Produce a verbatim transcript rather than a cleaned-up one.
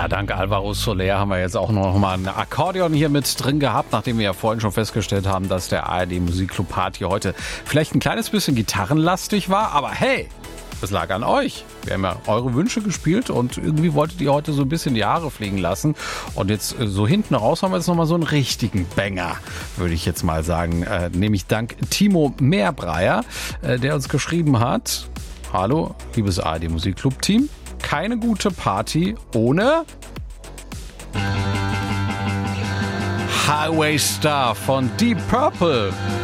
Ja, dank Alvaro Soler haben wir jetzt auch noch mal ein Akkordeon hier mit drin gehabt, nachdem wir ja vorhin schon festgestellt haben, dass der A R D Musikclub Party heute vielleicht ein kleines bisschen gitarrenlastig war. Aber hey, das lag an euch. Wir haben ja eure Wünsche gespielt und irgendwie wolltet ihr heute so ein bisschen die Haare fliegen lassen. Und jetzt so hinten raus haben wir jetzt nochmal so einen richtigen Banger, würde ich jetzt mal sagen. Äh, nämlich dank Timo Meerbreier, äh, der uns geschrieben hat: Hallo, liebes A R D Musikclub Team. Keine gute Party ohne Highway Star von Deep Purple.